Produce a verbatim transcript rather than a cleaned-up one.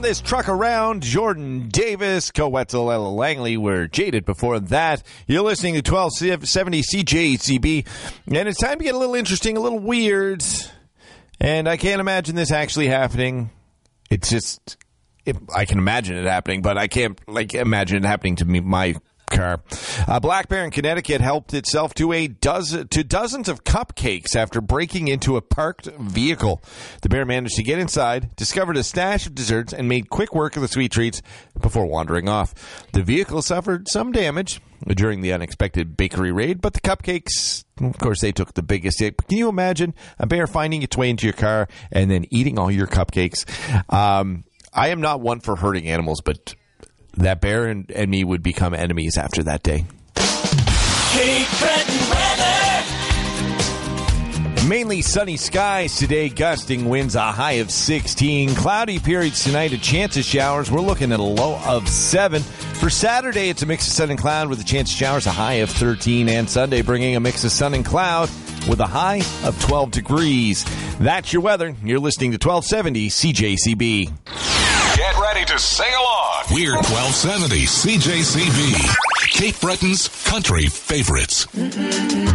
this truck around. Jordan Davis, Coetzel, Ella Langley were Jaded before that. You're listening to twelve seventy C J C B, and it's time to get a little interesting, a little weird, and I can't imagine this actually happening. It's just, it, I can imagine it happening, but I can't like imagine it happening to me, my car. A black bear in Connecticut helped itself to a dozen to dozens of cupcakes after breaking into a parked vehicle. The bear managed to get inside, discovered a stash of desserts, and made quick work of the sweet treats before wandering off. The vehicle suffered some damage during the unexpected bakery raid, but the cupcakes, of course, they took the biggest hit. Can you imagine a bear finding its way into your car and then eating all your cupcakes? Um, I am not one for hurting animals, but that bear and, and me would become enemies after that day. Cape Breton weather. Mainly sunny skies today, gusting winds a high of sixteen. Cloudy periods tonight, a chance of showers. We're looking at a low of seven. For Saturday, it's a mix of sun and cloud with a chance of showers, a high of thirteen. And Sunday, bringing a mix of sun and cloud with a high of twelve degrees. That's your weather. You're listening to twelve seventy C J C B. Get ready to sing along. We're twelve seventy C J C B, Cape Breton's country favorites.